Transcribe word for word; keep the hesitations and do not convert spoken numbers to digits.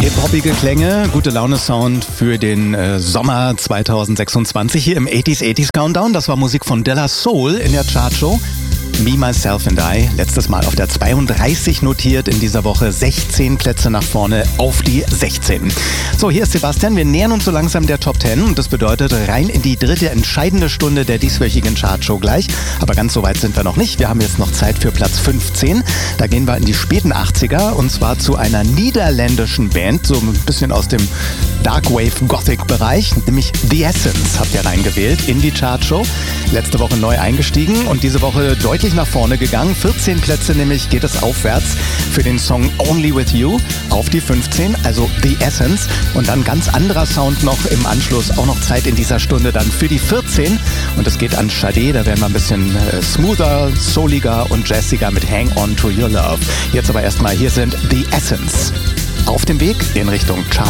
Hip-hoppige Klänge, gute Laune-Sound für den äh, Sommer zweitausendsechsundzwanzig hier im achtziger achtziger Countdown. Das war Musik von De La Soul in der Chartshow. Me, Myself and I, letztes Mal auf der zweiunddreißig notiert, in dieser Woche sechzehn Plätze nach vorne auf die sechzehn. So, hier ist Sebastian, wir nähern uns so langsam der Top zehn und das bedeutet rein in die dritte entscheidende Stunde der dieswöchigen Chartshow gleich. Aber ganz so weit sind wir noch nicht, wir haben jetzt noch Zeit für Platz fünfzehn. Da gehen wir in die späten achtziger und zwar zu einer niederländischen Band, so ein bisschen aus dem Darkwave-Gothic-Bereich, nämlich The Essence habt ihr reingewählt in die Chartshow. Letzte Woche neu eingestiegen und diese Woche deutlich nach vorne gegangen. vierzehn Plätze nämlich geht es aufwärts für den Song Only With You auf die fünfzehn, also The Essence. Und dann ganz anderer Sound noch im Anschluss, auch noch Zeit in dieser Stunde dann für die vierzehn. Und es geht an Sade, da werden wir ein bisschen äh, smoother, souliger und jazziger mit Hang On To Your Love. Jetzt aber erstmal, hier sind The Essence auf dem Weg in Richtung Chart.